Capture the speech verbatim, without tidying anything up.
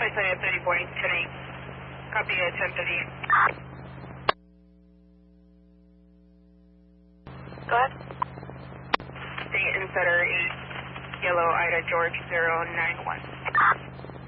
Isaiah thirty-four, ten eight. Copy at ten thirty-eight. Go ahead. State Insider eight, Yellow Ida George zero nine one.